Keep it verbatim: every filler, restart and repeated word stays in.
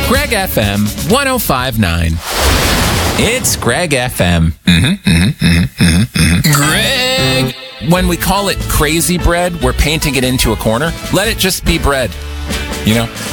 Greg F M one oh five point nine. It's Greg F M. Mm-hmm, mm-hmm, mm-hmm, mm-hmm. Greg! When we call it crazy bread, we're painting it into a corner. Let it just be bread. You know,